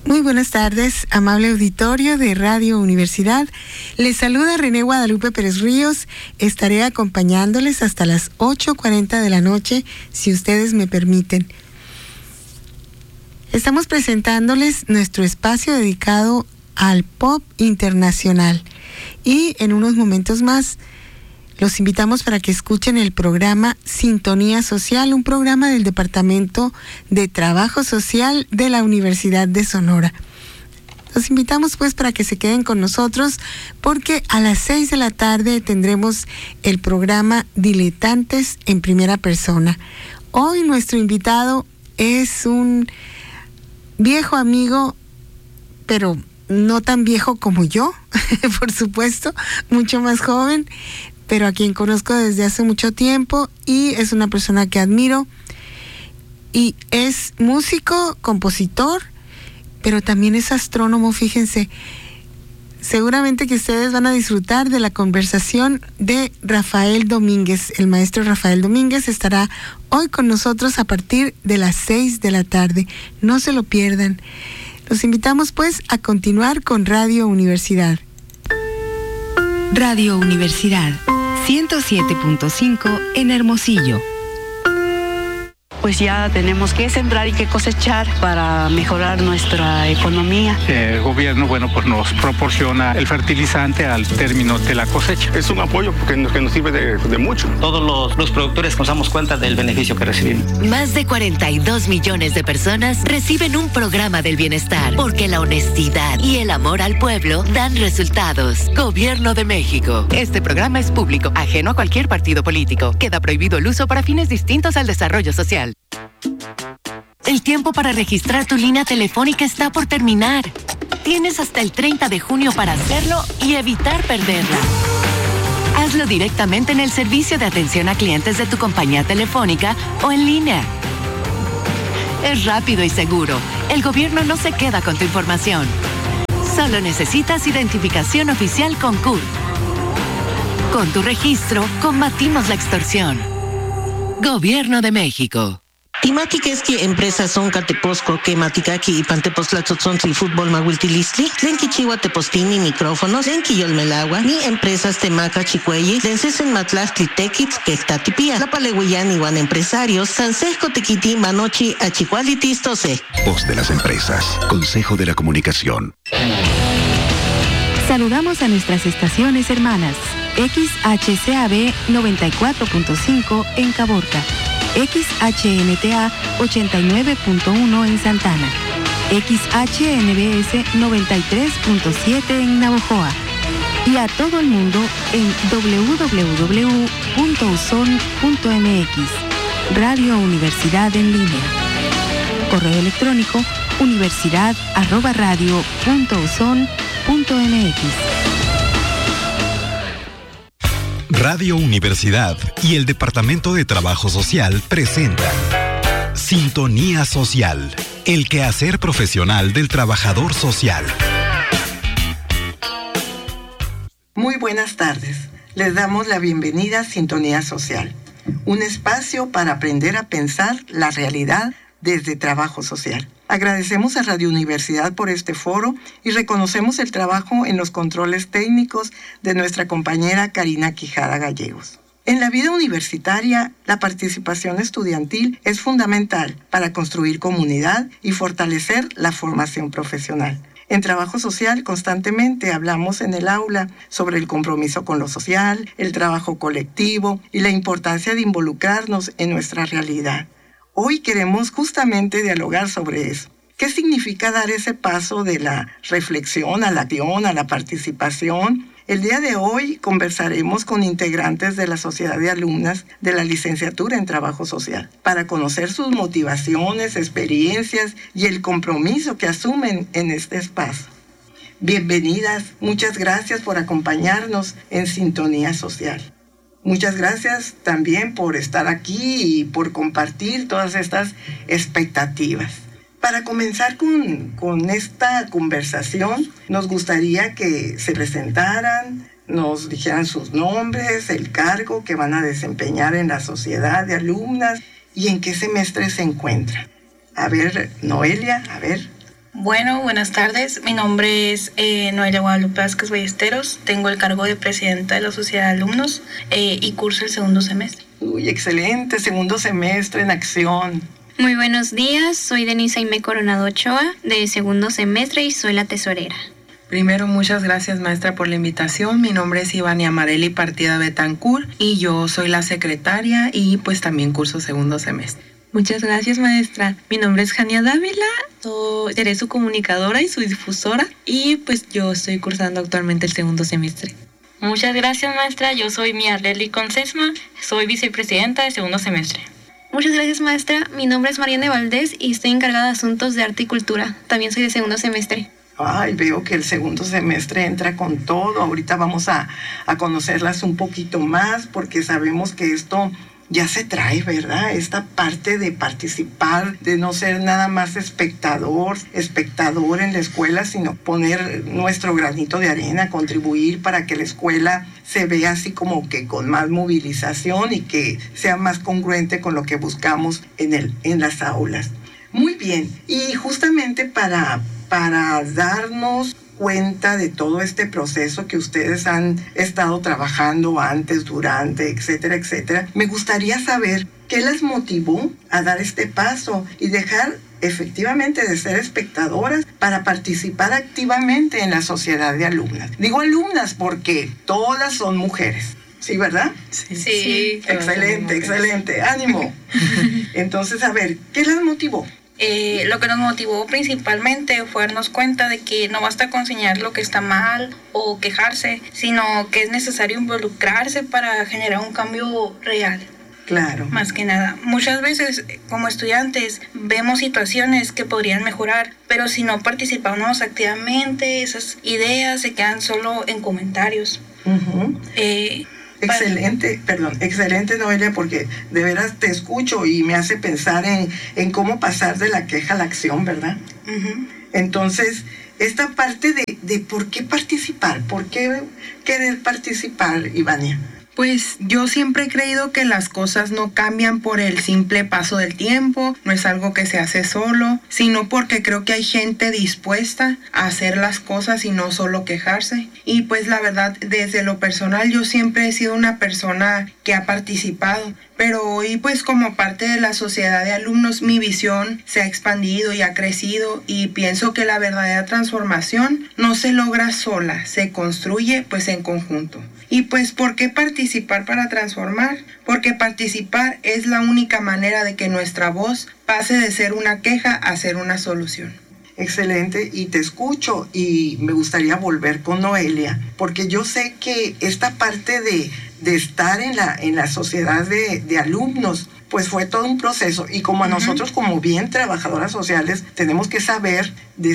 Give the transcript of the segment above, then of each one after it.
Muy buenas tardes, amable auditorio de Radio Universidad. Les saluda René Guadalupe Pérez Ríos. Estaré acompañándoles hasta las 8:40 de la noche, si ustedes me permiten. Estamos presentándoles nuestro espacio dedicado al pop internacional. Y en unos momentos más los invitamos para que escuchen el programa Sintonía Social, un programa del Departamento de Trabajo Social de la Universidad de Sonora. Los invitamos pues para que se queden con nosotros, porque a las 6 de la tarde tendremos el programa Diletantes en Primera Persona. Hoy nuestro invitado es un viejo amigo, pero no tan viejo como yo, por supuesto, mucho más joven, pero a quien conozco desde hace mucho tiempo y es una persona que admiro. Y es músico, compositor, pero también es astrónomo, fíjense. Seguramente que ustedes van a disfrutar de la conversación de Rafael Domínguez. El maestro Rafael Domínguez estará hoy con nosotros a partir de las 6 de la tarde. No se lo pierdan. Los invitamos pues a continuar con Radio Universidad. Radio Universidad 107.5 en Hermosillo. Pues ya tenemos que sembrar y que cosechar para mejorar nuestra economía. El gobierno, pues nos proporciona el fertilizante al término de la cosecha. Es un apoyo que nos sirve de mucho. Todos los productores nos damos cuenta del beneficio que recibimos. Más de 42 millones de personas reciben un programa del bienestar, porque la honestidad y el amor al pueblo dan resultados. Gobierno de México. Este programa es público, ajeno a cualquier partido político. Queda prohibido el uso para fines distintos al desarrollo social. El tiempo para registrar tu línea telefónica está por terminar. Tienes hasta el 30 de junio para hacerlo y evitar perderla. Hazlo directamente en el servicio de atención a clientes de tu compañía telefónica o en línea. Es rápido y seguro. El gobierno no se queda con tu información. Solo necesitas identificación oficial con CURP. Con tu registro, combatimos la extorsión. Gobierno de México. Timatiquesqui empresas son Cateposco, que Maticaki y Pantepostlatzotzontli Fútbol Mahuiltilistli, Lenki Chihuahua Tepostini micrófonos, Lenki Yolmelagua, ni empresas Temaca Chicuelli, Lencesen Matlastli Tequitz, Quectatipía, La Palehuillán igual empresarios, Sansesco Tequiti Manochi Achicualitis Tose. Voz de las empresas, Consejo de la Comunicación. Saludamos a nuestras estaciones hermanas. XHCAB 94.5 en Caborca. XHNTA 89.1 en Santana, XHNBS 93.7 en Navojoa y a todo el mundo en www.uson.mx. Radio Universidad en línea. Correo electrónico universidad@radio.uson.mx. Radio Universidad y el Departamento de Trabajo Social presentan Sintonía Social, el quehacer profesional del trabajador social. Muy buenas tardes. Les damos la bienvenida a Sintonía Social, un espacio para aprender a pensar la realidad desde trabajo social. Agradecemos a Radio Universidad por este foro y reconocemos el trabajo en los controles técnicos de nuestra compañera Karina Quijada Gallegos. En la vida universitaria, la participación estudiantil es fundamental para construir comunidad y fortalecer la formación profesional. En trabajo social, constantemente hablamos en el aula sobre el compromiso con lo social, el trabajo colectivo y la importancia de involucrarnos en nuestra realidad. Hoy queremos justamente dialogar sobre eso. ¿Qué significa dar ese paso de la reflexión a la acción, a la participación? El día de hoy conversaremos con integrantes de la Sociedad de Alumnas de la Licenciatura en Trabajo Social para conocer sus motivaciones, experiencias y el compromiso que asumen en este espacio. Bienvenidas, muchas gracias por acompañarnos en Sintonía Social. Muchas gracias también por estar aquí y por compartir todas estas expectativas. Para comenzar con esta conversación, nos gustaría que se presentaran, nos dijeran sus nombres, el cargo que van a desempeñar en la Sociedad de Alumnas y en qué semestre se encuentran. A ver, Noelia, a ver. Bueno, buenas tardes. Mi nombre es Noelia Guadalupe Vázquez Ballesteros. Tengo el cargo de presidenta de la Sociedad de Alumnos y curso el segundo semestre. Uy, excelente, segundo semestre en acción. Muy buenos días, soy Denise Aimé Coronado Ochoa, de segundo semestre y soy la tesorera. Primero, muchas gracias, maestra, por la invitación. Mi nombre es Ivania Marelli Partida Betancourt y yo soy la secretaria y pues también curso segundo semestre. Muchas gracias, maestra. Mi nombre es Jania Dávila, seré su comunicadora y su difusora y pues yo estoy cursando actualmente el segundo semestre. Muchas gracias, maestra. Yo soy Mia Lely Concesma, soy vicepresidenta de segundo semestre. Muchas gracias, maestra. Mi nombre es Mariana Valdés y estoy encargada de asuntos de arte y cultura. También soy de segundo semestre. Ay, veo que el segundo semestre entra con todo. Ahorita vamos a conocerlas un poquito más porque sabemos que esto ya se trae, ¿verdad? Esta parte de participar, de no ser nada más espectador en la escuela, sino poner nuestro granito de arena, contribuir para que la escuela se vea así como que con más movilización y que sea más congruente con lo que buscamos en las aulas. Muy bien, y justamente para darnos cuenta de todo este proceso que ustedes han estado trabajando antes, durante, etcétera, etcétera, me gustaría saber qué las motivó a dar este paso y dejar efectivamente de ser espectadoras para participar activamente en la sociedad de alumnas. Digo alumnas porque todas son mujeres. ¿Sí, verdad? Sí. Excelente. ¡Ánimo! Entonces, a ver, ¿qué las motivó? Lo que nos motivó principalmente fue darnos cuenta de que no basta con señalar lo que está mal o quejarse, sino que es necesario involucrarse para generar un cambio real. Claro. Más que nada. Muchas veces, como estudiantes, vemos situaciones que podrían mejorar, pero si no participamos activamente, esas ideas se quedan solo en comentarios. Uh-huh. Excelente, Noelia, porque de veras te escucho y me hace pensar en cómo pasar de la queja a la acción, ¿verdad? Uh-huh. Entonces, esta parte de por qué participar, por qué querer participar, Ivania. Pues yo siempre he creído que las cosas no cambian por el simple paso del tiempo, no es algo que se hace solo, sino porque creo que hay gente dispuesta a hacer las cosas y no solo quejarse. Y pues la verdad, desde lo personal, yo siempre he sido una persona que ha participado, pero hoy pues como parte de la sociedad de alumnos mi visión se ha expandido y ha crecido y pienso que la verdadera transformación no se logra sola, se construye pues en conjunto. Y pues, ¿por qué participar para transformar? Porque participar es la única manera de que nuestra voz pase de ser una queja a ser una solución. Excelente, y te escucho y me gustaría volver con Noelia, porque yo sé que esta parte de estar en la sociedad de alumnos, pues fue todo un proceso y como a nosotros como bien trabajadoras sociales tenemos que saber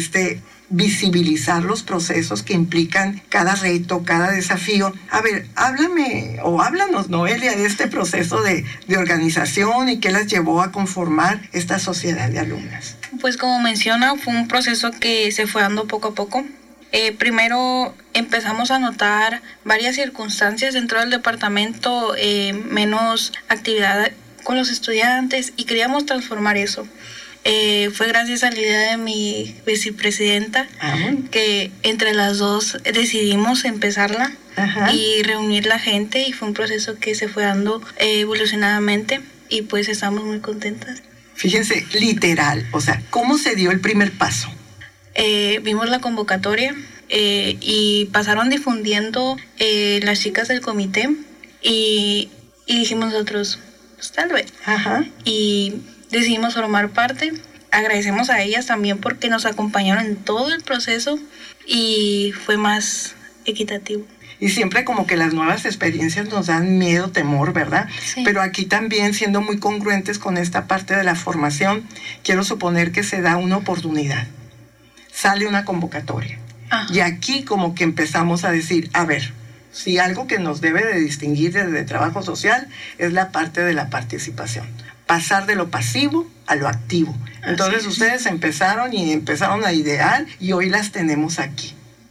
visibilizar los procesos que implican cada reto, cada desafío. A ver, háblanos, Noelia, de este proceso de organización y qué las llevó a conformar esta sociedad de alumnas. Pues como menciona, fue un proceso que se fue dando poco a poco. Primero empezamos a notar varias circunstancias dentro del departamento, menos actividad con los estudiantes y queríamos transformar eso. Fue gracias a la idea de mi vicepresidenta que entre las dos decidimos empezarla. Ajá. Y reunir la gente y fue un proceso que se fue dando evolucionadamente y pues estamos muy contentas. Fíjense, literal, o sea, ¿cómo se dio el primer paso? Vimos la convocatoria y pasaron difundiendo las chicas del comité y dijimos nosotros, pues tal vez. Ajá. Y decidimos formar parte. Agradecemos a ellas también porque nos acompañaron en todo el proceso y fue más equitativo. Y siempre como que las nuevas experiencias nos dan miedo, temor, ¿verdad? Sí. Pero aquí también, siendo muy congruentes con esta parte de la formación, quiero suponer que se da una oportunidad. Sale una convocatoria. Ajá. Y aquí como que empezamos a decir, a ver, si algo que nos debe de distinguir desde trabajo social es la parte de la participación. Pasar de lo pasivo a lo activo. Entonces ustedes empezaron a idear y hoy las tenemos aquí.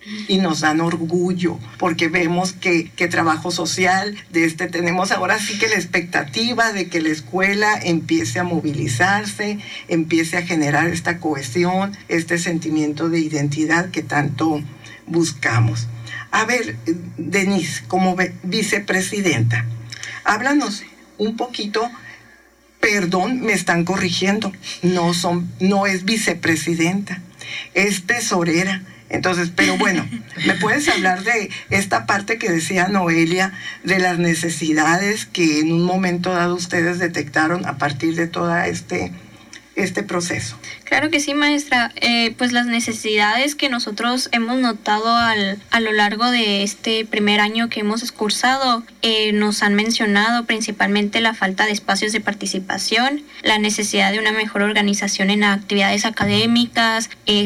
y nos dan orgullo porque vemos que trabajo social, tenemos ahora sí que la expectativa de que la escuela empiece a movilizarse, empiece a generar esta cohesión, este sentimiento de identidad que tanto buscamos. A ver, Denise, como vicepresidenta, háblanos un poquito. Perdón, me están corrigiendo, no es vicepresidenta, es tesorera. Entonces, pero bueno, ¿me puedes hablar de esta parte que decía Noelia, de las necesidades que en un momento dado ustedes detectaron a partir de todo este proceso? Claro que sí, maestra. Pues las necesidades que nosotros hemos notado a lo largo de este primer año que hemos cursado, nos han mencionado principalmente la falta de espacios de participación, la necesidad de una mejor organización en actividades académicas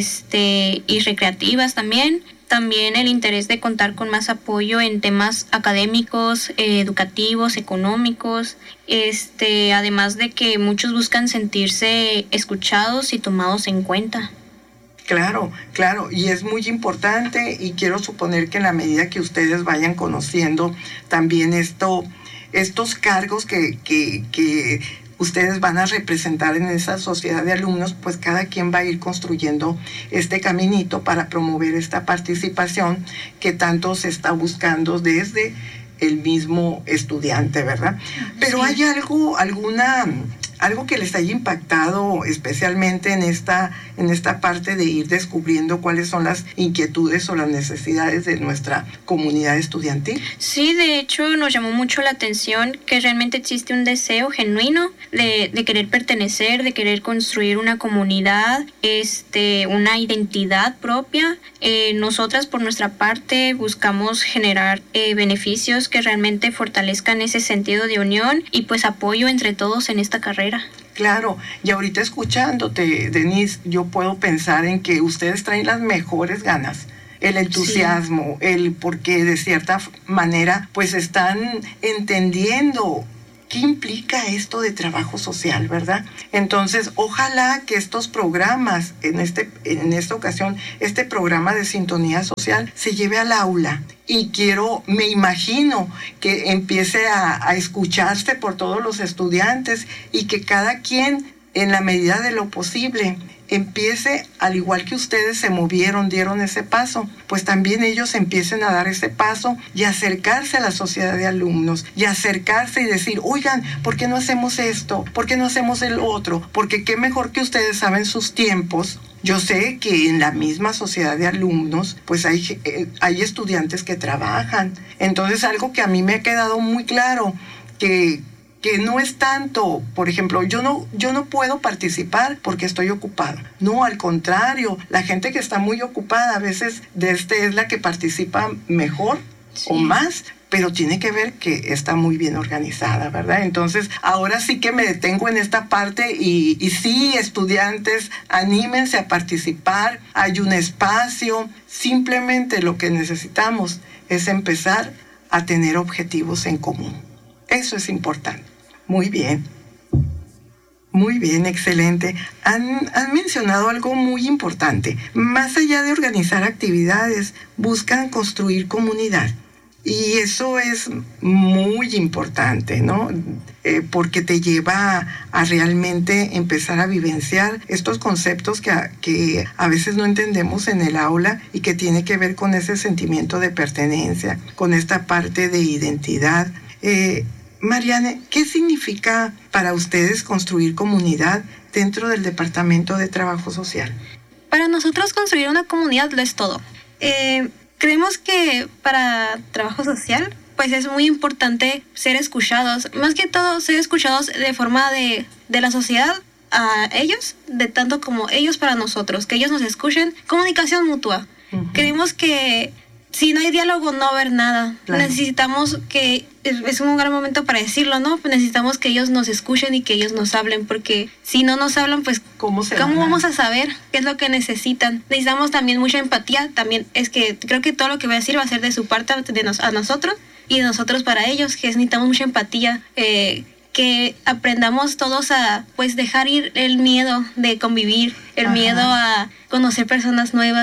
y recreativas también. También el interés de contar con más apoyo en temas académicos, educativos, económicos, además de que muchos buscan sentirse escuchados y tomados en cuenta. Claro, y es muy importante, y quiero suponer que en la medida que ustedes vayan conociendo también estos cargos que ustedes van a representar en esa sociedad de alumnos, pues cada quien va a ir construyendo este caminito para promover esta participación que tanto se está buscando desde el mismo estudiante, ¿verdad? Pero sí. ¿Hay algo que les haya impactado especialmente en esta parte de ir descubriendo cuáles son las inquietudes o las necesidades de nuestra comunidad estudiantil? Sí, de hecho nos llamó mucho la atención que realmente existe un deseo genuino de querer pertenecer, de querer construir una comunidad, una identidad propia. Nosotras por nuestra parte buscamos generar beneficios que realmente fortalezcan ese sentido de unión y pues apoyo entre todos en esta carrera. Claro, y ahorita escuchándote, Denise, yo puedo pensar en que ustedes traen las mejores ganas, el entusiasmo, sí. Porque de cierta manera pues están entendiendo qué implica esto de trabajo social, ¿verdad? Entonces, ojalá que estos programas, en esta ocasión, este programa de sintonía social se lleve al aula. Y me imagino que empiece a escucharse por todos los estudiantes y que cada quien, en la medida de lo posible, empiece, al igual que ustedes se movieron, dieron ese paso, pues también ellos empiecen a dar ese paso y acercarse a la sociedad de alumnos y acercarse y decir, oigan, ¿por qué no hacemos esto? ¿Por qué no hacemos el otro? Porque qué mejor que ustedes saben sus tiempos. Yo sé que en la misma sociedad de alumnos, pues hay estudiantes que trabajan. Entonces, algo que a mí me ha quedado muy claro, que no es tanto, por ejemplo, yo no puedo participar porque estoy ocupado. No, al contrario, la gente que está muy ocupada a veces es la que participa mejor o más, pero tiene que ver que está muy bien organizada, ¿verdad? Entonces, ahora sí que me detengo en esta parte y sí, estudiantes, anímense a participar, hay un espacio, simplemente lo que necesitamos es empezar a tener objetivos en común. Eso es importante. Muy bien, excelente. Han mencionado algo muy importante. Más allá de organizar actividades, buscan construir comunidad. Y eso es muy importante, ¿no? Porque te lleva a realmente empezar a vivenciar estos conceptos que a veces no entendemos en el aula y que tiene que ver con ese sentimiento de pertenencia, con esta parte de identidad. Mariane, ¿qué significa para ustedes construir comunidad dentro del Departamento de Trabajo Social? Para nosotros construir una comunidad lo es todo. Creemos que para trabajo social pues es muy importante ser escuchados, más que todo ser escuchados de forma de la sociedad a ellos, de tanto como ellos para nosotros, que ellos nos escuchen, comunicación mutua. Uh-huh. Creemos que si no hay diálogo no va a haber nada. Claro. Necesitamos que, es un gran momento para decirlo, ¿no? Necesitamos que ellos nos escuchen y que ellos nos hablen, porque si no nos hablan, pues ¿cómo vamos a saber qué es lo que necesitan? Necesitamos también mucha empatía, también es que creo que todo lo que voy a decir va a ser de su parte a nosotros y de nosotros para ellos, que necesitamos mucha empatía, que aprendamos todos a pues dejar ir el miedo de convivir, el miedo a conocer personas nuevas,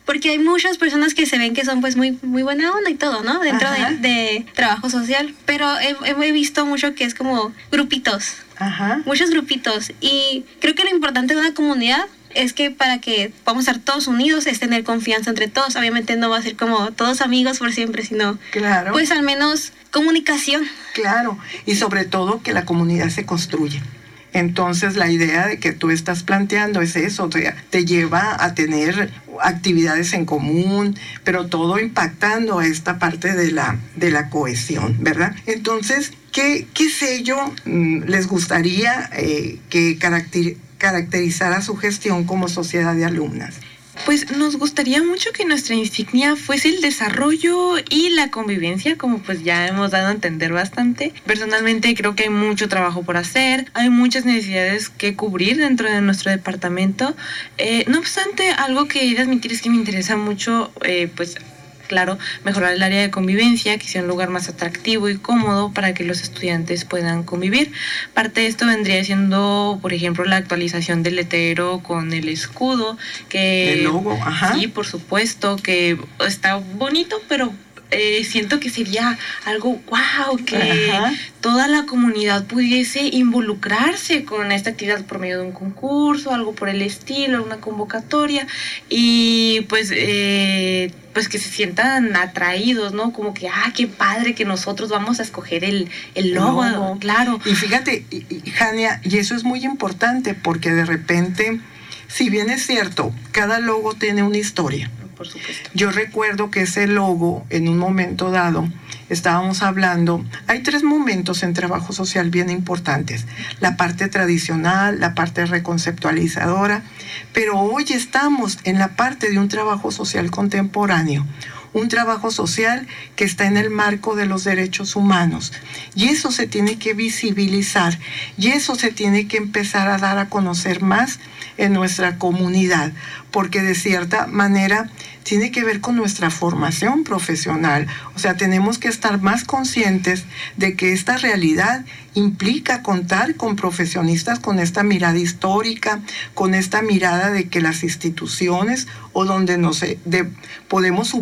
porque hay muchas personas que se ven que son pues muy buena onda y todo, ¿no? Dentro de trabajo social, pero he visto mucho que es como grupitos, muchos grupitos, y creo que lo importante de una comunidad es que para que podamos estar todos unidos es tener confianza entre todos. Obviamente no va a ser como todos amigos por siempre, sino pues al menos comunicación. Claro, y sobre todo que la comunidad se construye. Entonces la idea de que tú estás planteando es eso, te lleva a tener actividades en común, pero todo impactando a esta parte de la cohesión, ¿verdad? Entonces, ¿qué sello les gustaría que caracterizara su gestión como sociedad de alumnas? Pues nos gustaría mucho que nuestra insignia fuese el desarrollo y la convivencia, como pues ya hemos dado a entender bastante. Personalmente creo que hay mucho trabajo por hacer, hay muchas necesidades que cubrir dentro de nuestro departamento. No obstante, algo que he de admitir es que me interesa mucho, pues claro, mejorar el área de convivencia, que sea un lugar más atractivo y cómodo para que los estudiantes puedan convivir. Parte de esto vendría siendo, por ejemplo, la actualización del letrero con el escudo, que el logo, sí, por supuesto, que está bonito, pero siento que sería algo que toda la comunidad pudiese involucrarse con esta actividad por medio de un concurso, algo por el estilo, una convocatoria, y pues que se sientan atraídos, ¿no? Como que, qué padre que nosotros vamos a escoger el logo, claro. Y fíjate, Jania, y eso es muy importante porque de repente, si bien es cierto, cada logo tiene una historia. Por supuesto. Yo recuerdo que ese logo, en un momento dado, estábamos hablando, hay 3 momentos en trabajo social bien importantes: la parte tradicional, la parte reconceptualizadora, pero hoy estamos en la parte de un trabajo social contemporáneo, un trabajo social que está en el marco de los derechos humanos, y eso se tiene que visibilizar, y eso se tiene que empezar a dar a conocer más en nuestra comunidad, porque de cierta manera tiene que ver con nuestra formación profesional. O sea, tenemos que estar más conscientes de que esta realidad implica contar con profesionistas con esta mirada histórica, con esta mirada de que las instituciones o donde podemos